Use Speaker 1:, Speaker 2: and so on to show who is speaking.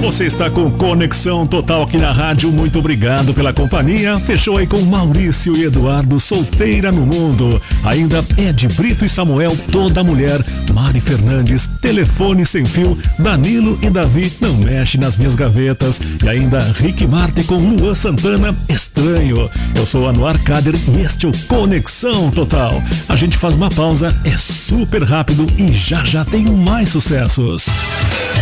Speaker 1: Você está com Conexão Total aqui na rádio, muito obrigado pela companhia. Fechou aí com Maurício e Eduardo, Solteira no Mundo. Ainda Ed Brito e Samuel, Toda Mulher. Mari Fernandes, Telefone Sem Fio. Danilo e Davi, Não Mexe Nas Minhas Gavetas. E ainda Rick Martin com Luan Santana, Estranho. Eu sou Anuar Kader e este é o Conexão Total. A gente faz uma pausa, é super rápido e já tem mais sucessos.